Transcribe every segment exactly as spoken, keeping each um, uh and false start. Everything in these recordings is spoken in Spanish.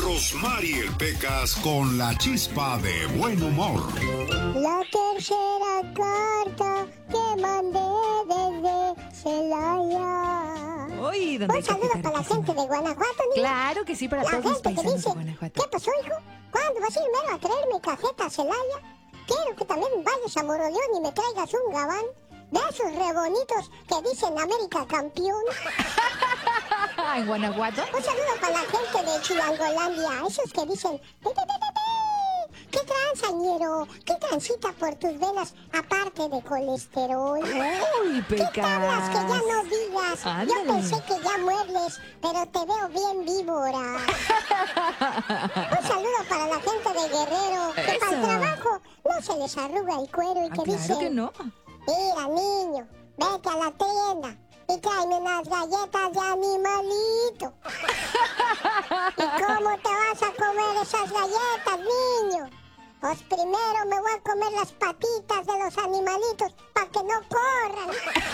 Rosmarie Pecas con la chispa de buen humor. La tercera carta que mandé desde Celaya. Uy, ¿dónde Un saludo para la gente de Guanajuato, niña. Claro que sí, para la todos los gente que paisanos dice, de Guanajuato. ¿qué pasó, hijo? ¿Cuándo vas a ir mero a traerme cajeta a Celaya? Quiero que también vayas a Moroleón y me traigas un gabán de esos re bonitos que dicen América campeón. ¿En Guanajuato? Un saludo para la gente de Chilangolandia, esos que dicen... ¿Qué transañero? ¿Qué transita por tus venas aparte de colesterol? Uy, Pecas. ¿Qué tablas que ya no digas? Ándale. Yo pensé que ya muebles, pero te veo bien víbora. Un saludo para la gente de Guerrero, que Eso. para el trabajo no se les arruga el cuero y Ah, que claro dicen... que no. Mira, niño, vete a la tienda y tráeme unas galletas de animalito. ¿Y cómo te vas a comer esas galletas, niño? Pues primero me voy a comer las patitas de los animalitos para que no corran.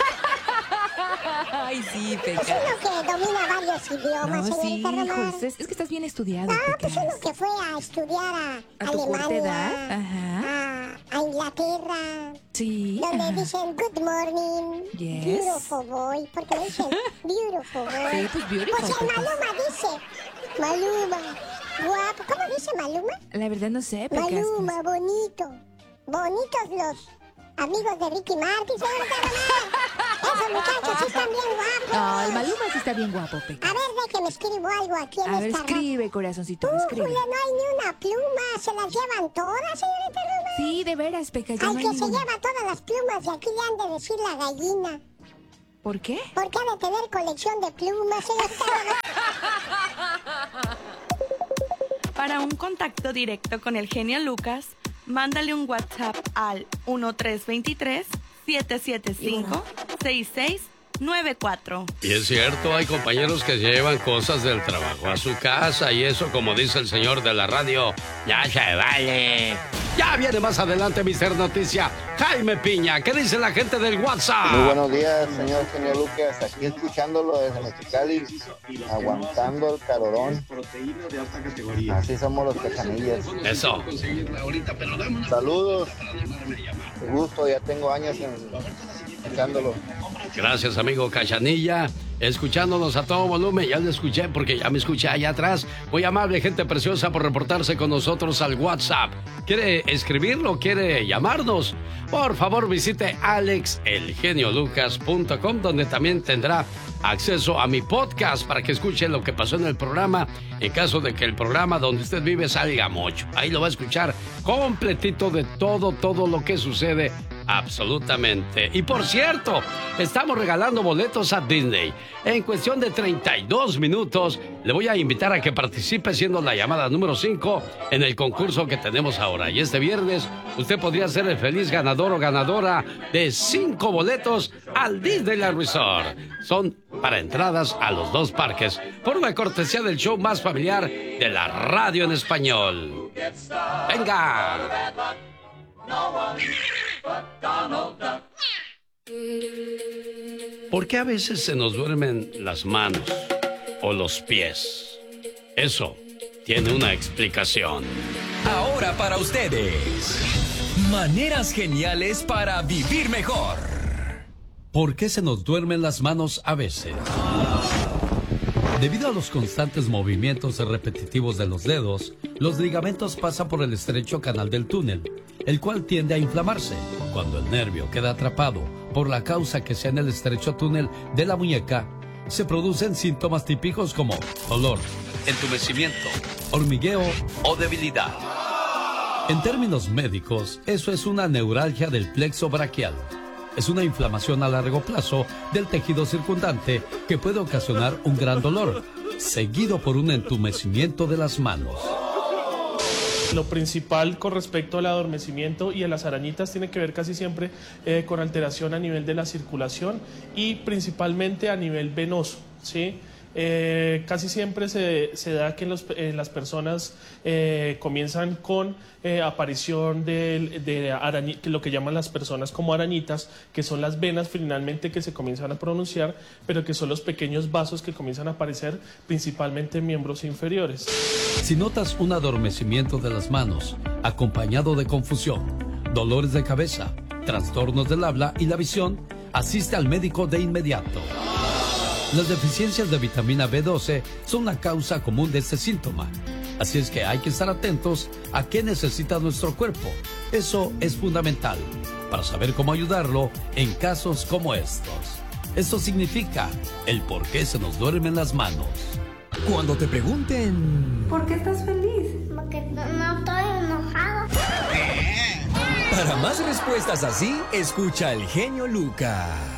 Ay, sí, Es Pecas. uno que domina varios idiomas, No, sí, señorita Román. José, es que estás bien estudiado, No, pues Pecas. uno que fue a estudiar a, ¿A tu corta Alemania, edad? Ajá. a, a Inglaterra, Sí. donde ajá. dicen good morning, Yes. beautiful boy, porque le dicen beautiful boy. Sí, pues beautiful, Pues el Pecas. Maluma dice, Maluma, guapo, ¿cómo dice Maluma? La verdad no sé, Pecas. Maluma, bonito, bonitos los amigos de Ricky Martin, señorita Román. Esos muchachos sí están bien guapos. No, el Maluma sí está bien guapo, A Pecas. ver, déjeme escribo algo aquí en A ver, esta ra- escribe, corazoncito, Uh, escribe. Julia, no hay ni una pluma, se las llevan todas, señorita Román. Sí, de veras, Pecas, ya Al no que hay se ninguna. lleva todas las plumas y aquí le han de decir la gallina. ¿Por qué? Porque ha de tener colección de plumas, señorita Román. Para un contacto directo con el genio Lucas, mándale un WhatsApp al uno tres dos tres, siete siete cinco, seis seis nueve cuatro. Y es cierto, hay compañeros que llevan cosas del trabajo a su casa y eso, como dice el señor de la radio, ya se vale. Ya viene más adelante mister Noticia, Jaime Piña. ¿Qué dice la gente del WhatsApp? Muy buenos días, señor genio Lucas. Aquí escuchándolo desde Mexicali, aguantando el calorón. Así somos los pejanillas. Eso. Saludos. Qué gusto, ya tengo años en, escuchándolo. Gracias, amigo Cachanilla. Escuchándonos a todo volumen, ya lo escuché porque ya me escuché allá atrás. Muy amable, gente preciosa, por reportarse con nosotros al WhatsApp. ¿Quiere escribirlo? ¿Quiere llamarnos? Por favor, visite alex el genio lucas punto com, donde también tendrá acceso a mi podcast para que escuche lo que pasó en el programa, en caso de que el programa donde usted vive salga mucho. Ahí lo va a escuchar completito de todo, todo lo que sucede. Absolutamente. Y por cierto, estamos regalando boletos a Disney. En cuestión de treinta y dos minutos, le voy a invitar a que participe siendo la llamada número cinco en el concurso que tenemos ahora. Y este viernes, usted podría ser el feliz ganador o ganadora de cinco boletos al Disneyland Resort. Son para entradas a los dos parques, por una cortesía del show más familiar de la radio en español. ¡Venga! ¿Por qué a veces se nos duermen las manos o los pies? Eso tiene una explicación. Ahora para ustedes, maneras geniales para vivir mejor. ¿Por qué se nos duermen las manos a veces? Debido a los constantes movimientos repetitivos de los dedos, los ligamentos pasan por el estrecho canal del túnel, el cual tiende a inflamarse. Cuando el nervio queda atrapado por la causa que sea en el estrecho túnel de la muñeca, se producen síntomas típicos como dolor, Entumecimiento hormigueo. o debilidad. En términos médicos, eso es una neuralgia del plexo braquial. Es una inflamación a largo plazo del tejido circundante que puede ocasionar un gran dolor, seguido por un entumecimiento de las manos. Lo principal con respecto al adormecimiento y a las arañitas tiene que ver casi siempre eh, con alteración a nivel de la circulación y principalmente a nivel venoso, ¿sí? Eh, casi siempre se, se da que en, los, en las personas eh, comienzan con eh, aparición de, de arañi, lo que llaman las personas como arañitas, que son las venas finalmente que se comienzan a pronunciar, pero que son los pequeños vasos que comienzan a aparecer principalmente en miembros inferiores. Si notas un adormecimiento de las manos, acompañado de confusión, dolores de cabeza, trastornos del habla y la visión, asiste al médico de inmediato. Las deficiencias de vitamina B doce son una causa común de este síntoma. Así es que hay que estar atentos a qué necesita nuestro cuerpo. Eso es fundamental para saber cómo ayudarlo en casos como estos. Esto significa el por qué se nos duermen las manos. Cuando te pregunten... ¿Por qué estás feliz? Porque no, no estoy enojado. Para más respuestas así, escucha al genio Lucas.